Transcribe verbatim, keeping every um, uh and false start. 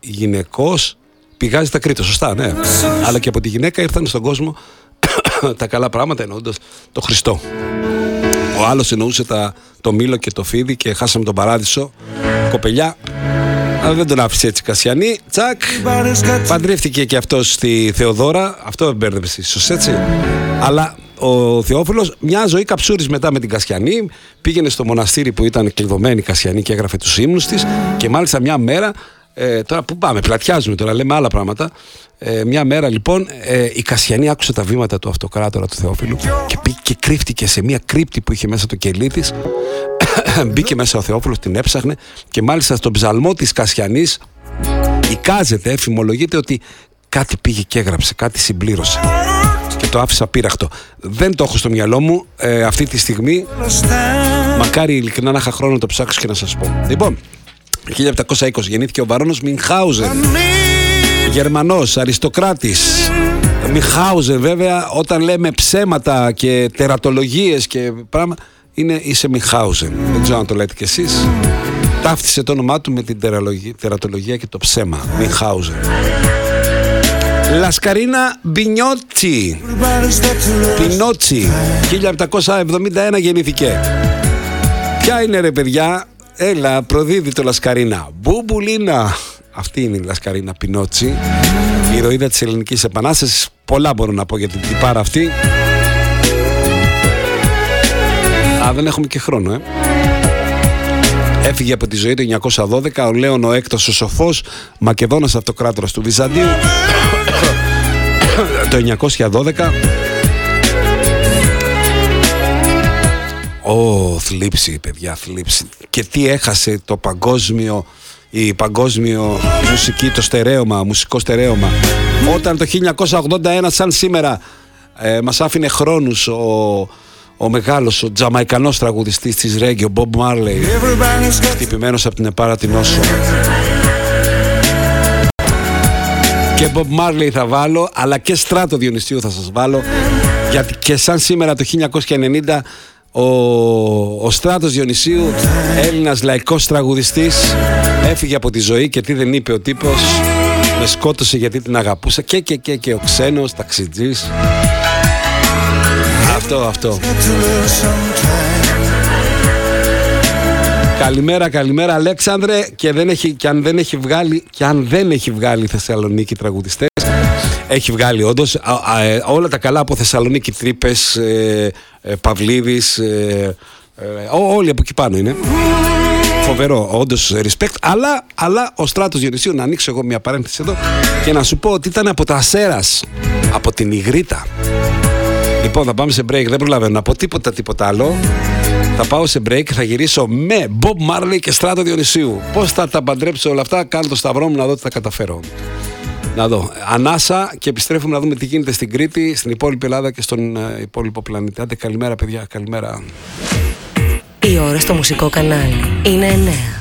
γυναικός πηγάζει τα Κρήτο, σωστά, ναι. Αλλά και από τη γυναίκα ήρθαν στον κόσμο τα καλά πράγματα, εννοώντας το Χριστό. Ο άλλος εννοούσε τα, το μήλο και το φίδι και χάσαμε τον παράδεισο. Κοπελιά, αλλά δεν τον άφησε έτσι Κασιανή. Τσακ, παντρεύτηκε και αυτός στη Θεοδώρα. Αυτό εμπέρδευσε ίσως, έτσι. Αλλά ο Θεόφιλος μια ζωή καψούρης μετά με την Κασιανή. Πήγαινε στο μοναστήρι που ήταν κλειδωμένη η Κασιανή και έγραφε τους ύμνους της. Και μάλιστα μια μέρα, ε, τώρα που πάμε, πλατιάζουμε τώρα, λέμε άλλα πράγματα. Ε, μια μέρα λοιπόν ε, η Κασιανή άκουσε τα βήματα του αυτοκράτορα του Θεόφιλου και πήγε και κρύφτηκε σε μια κρύπτη που είχε μέσα το κελί της. Μπήκε μέσα ο Θεόφιλος, την έψαχνε και μάλιστα στον ψαλμό της Κασιανής εικάζεται, εφημολογείται ότι κάτι πήγε και έγραψε, κάτι συμπλήρωσε και το άφησα πείραχτο. Δεν το έχω στο μυαλό μου ε, αυτή τη στιγμή. Μακάρι ειλικρινά να είχα χρόνο να το ψάξω και να σας πω. Λοιπόν, χίλια επτακόσια είκοσι γεννήθηκε ο Βαρόνος Μινχάουζεν, Γερμανός, αριστοκράτης. Μινχάουζεν βέβαια, όταν λέμε ψέματα και τερατολογίες και πράγματα, είναι είσαι Μινχάουζεν. Δεν ξέρω αν το λέτε κι εσείς. Ταύτισε το όνομά του με την τερατολογία και το ψέμα. Μινχάουζεν. Λασκαρίνα Μπινιότσι, Πινότσι, χίλια επτακόσια εβδομήντα ένα γεννήθηκε. Ποια είναι ρε παιδιά? Έλα, προδίδει το Λασκαρίνα. Μπουμπουλίνα. Αυτή είναι η Λασκαρίνα Πινότσι, η ηρωίδα της Ελληνικής Επανάστασης. Πολλά μπορώ να πω για την τυπάρα αυτή. Α, δεν έχουμε και χρόνο, ε. Έφυγε από τη ζωή το εννιακόσια δώδεκα ο Λέων ο Έκτος ο Σοφός, Μακεδόνας αυτοκράτορας του Βυζαντίου. Το εννιακόσια δώδεκα. Ω, θλίψη παιδιά, θλίψη. Και τι έχασε το παγκόσμιο, η παγκόσμιο μουσική, το στερέωμα, μουσικό στερέωμα. Όταν το χίλια εννιακόσια ογδόντα ένα σαν σήμερα ε, μας άφηνε χρόνους ο, ο μεγάλος, ο τζαμαϊκανός τραγουδιστής της Ρέγγι, ο Μπομπ Μάρλεϊ, χτυπημένος από την Επάρα την Όσο. Και Μπομπ Μάρλεϊ θα βάλω, αλλά και Στράτο Διονυσίου θα σας βάλω, γιατί και σαν σήμερα το χίλια εννιακόσια ενενήντα ο, ο Στράτος Διονυσίου, Έλληνας λαϊκός τραγουδιστής, έφυγε από τη ζωή και τι δεν είπε ο τύπος, με σκότωσε γιατί την αγαπούσα και και και και ο ξένος ταξιτζής. Αυτό, αυτό. Καλημέρα, καλημέρα Αλέξανδρε. Και, δεν έχει, και, αν δεν έχει βγάλει, και αν δεν έχει βγάλει Θεσσαλονίκη τραγουδιστές, έχει βγάλει όντως α, α, ε, όλα τα καλά από Θεσσαλονίκη, Τρύπες, ε, ε, Παυλίδης, ε, ε, ό, όλοι από εκεί πάνω είναι. Φοβερό, όντως respect. Αλλά, αλλά ο Στράτος Διονυσίου, να ανοίξω εγώ μια παρένθεση εδώ και να σου πω ότι ήταν από τα Ασέρας, από την Ιγρήτα. Λοιπόν, θα πάμε σε break, δεν προλαβαίνω να πω τίποτα τίποτα άλλο. Θα πάω σε break και θα γυρίσω με Bob Marley και Στράτο Διονυσίου. Πώς θα τα παντρέψω όλα αυτά? Κάνω το σταυρό μου να δω τι θα καταφέρω. Να δω. Ανάσα και επιστρέφουμε να δούμε τι γίνεται στην Κρήτη, στην υπόλοιπη Ελλάδα και στον uh, υπόλοιπο πλανήτη. Άντε, καλημέρα παιδιά, καλημέρα. Η ώρα στο μουσικό κανάλι είναι εννέα.